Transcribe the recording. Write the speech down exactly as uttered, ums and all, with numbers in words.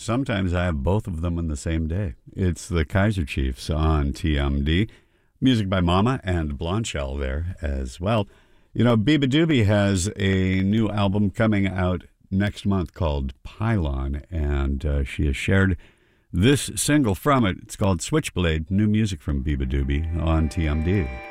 sometimes I have both of them on the same day. It's the Kaiser Chiefs on T M D. Music by Mama and Blondshell there as well. You know, Beabadoobee has a new album coming out next month called Pylon, and uh, she has shared this single from it. It's called Switchblade, new music from Beabadoobee on T M D.